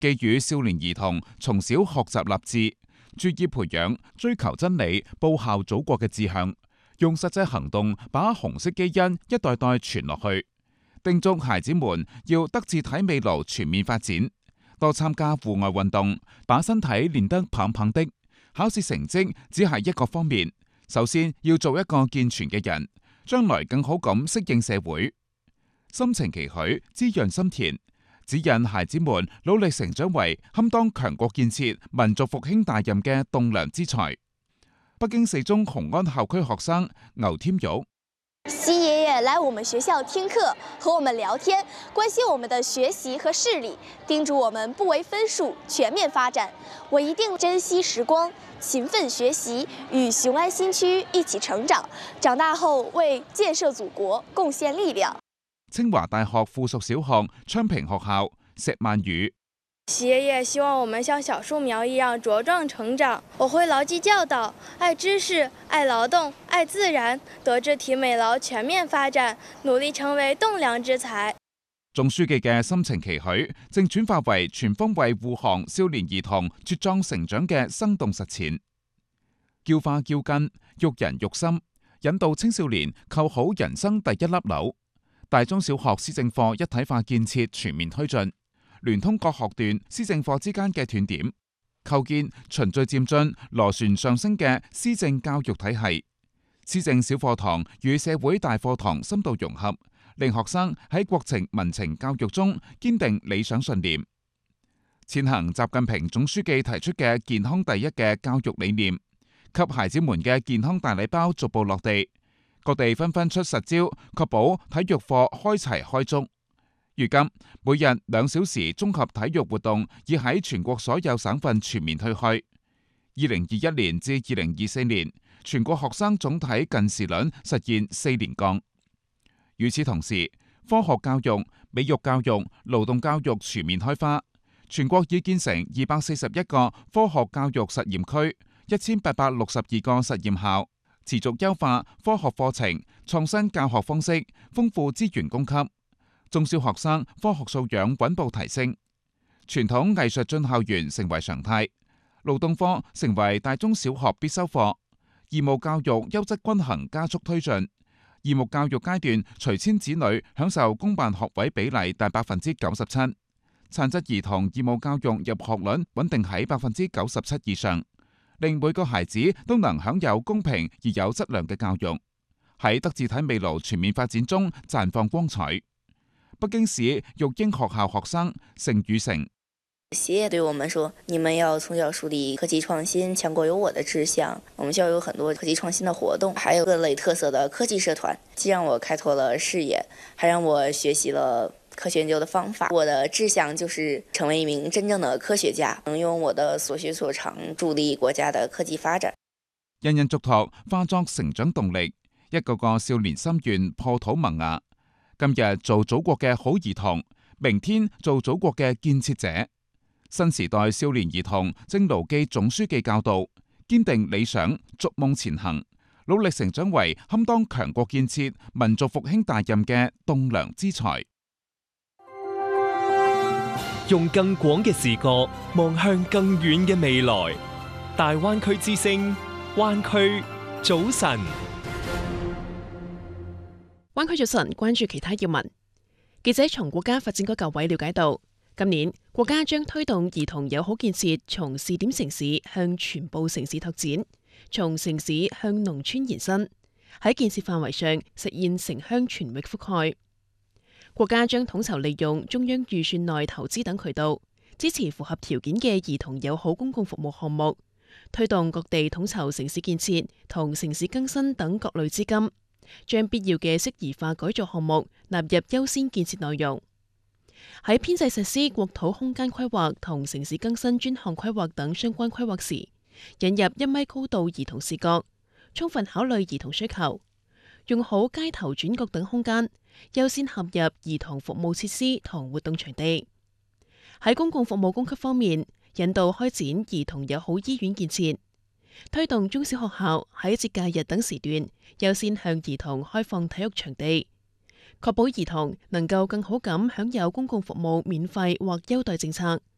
寄予少年兒童從小學習立志，注意培養追求真理、報效祖國嘅志向，用實際行動把紅色基因一代代傳落去。叮囑孩子們要德智體美勞全面發展，多參加戶外運動，把身體練得棒棒的。考試成績只係一個方面，首先要做一個健全嘅人，將來更好咁適應社會。心情期許，滋潤心田，指引孩子們努力成長為堪當強國建設、民族復興大任嘅棟樑之才。北京四中雄安校區學生牛添玉。 習爺爺來我們學校聽課，和我們聊天，關心我們的學習和視力，叮囑我們不為分數，全面發展。我一定珍惜時光，勤奮學習，與雄安新區一起成長，長大後為建設祖國貢獻力量。 清華大學附屬小學昌平學校石曼宇。 習爺爺希望我們像小樹苗一樣茁壯成長，我會牢記教導，愛知識、愛勞動、愛自然，德智體美勞全面發展，努力成為棟樑之才。 總書記嘅心情期許正轉化為全方位護航少年兒童茁壯成長嘅生動實踐。澆花澆根，育人育心，引導青少年構好人生第一粒樓。大中小學施政課一體化建設全面推進，聯通各學段施政課之間嘅斷點，構建循序漸進、螺旋上升嘅施政教育體系。施政小課堂與社會大課堂深度融合，令學生喺國情民情教育中堅定理想信念。踐行習近平總書記提出嘅健康第一嘅教育理念，給孩子們嘅健康大禮包逐步落地，各地紛紛出實招，確保體育課開齊開足。如今每日2小時綜合體育活動已喺全國所有省份全面推開。2021年至2024年，全國學生總體近視率實現4連降。與此同時，科學教育、美育教育、勞動教育全面開花，全國已建成241個科學教育實驗區、1862個實驗校，持續優化科學課程、創新教學方式、豐富資源供給。中小學生科學素養穩步提升，傳統藝術進校園成為常態，勞動科成為大中小學必修課，義務教育優質均衡加速推進，義務教育階段隨遷子女享受公辦學位比例達97%，殘疾兒童義務教育入學率穩定喺97%以上，令每個孩子都能享有公平而有質量嘅教育，喺德智體美勞全面發展中綻放光彩。北京市育英學校學生盛宇成。 習爺對我們說，你們要從小樹立科技創新強國有我的志向。我們學校有很多科技創新的活動，還有各類特色的科技社團，既讓我開拓了視野，還讓我學習了科學研究的方法。我的志向就是成為一名真正的科學家，能用我的所學所長助力國家的科技發展。 人人囑託化作成長動力，一個個少年心願破土萌芽。今日做祖國嘅好兒童，明天做祖國嘅建設者。新時代少年兒童正牢記總書記教導，堅定理想，逐夢前行，努力成長為堪當強國建設、民族復興大任嘅棟樑之才。 用更廣嘅視角望向更遠嘅未來。大灣區之聲，灣區早晨。 灣區早晨，關注其他要聞。記者從國家發展局舊委了解到，今年國家將推動兒童友好建設從試點城市向全部城市拓展，從城市向農村延伸，喺建設範圍上實現城鄉全域覆蓋。國家將統籌利用中央預算內投資等渠道，支持符合條件嘅兒童友好公共服務項目，推動各地統籌城市建設同城市更新等各類資金，將必要嘅適宜化改造項目納入優先建設內容。喺編制實施國土空間規劃同城市更新專項規劃等相關規劃時，引入1米高度兒童視角，充分考慮兒童需求，用好街頭轉角等空間，優先合入兒童服務設施同活動場地。喺公共服務供給方面，引導開展兒童友好醫院建設，推動中小學校喺節假日等時段優先向兒童開放體育場地，確保兒童能夠更好咁享有公共服務免費或優待政策，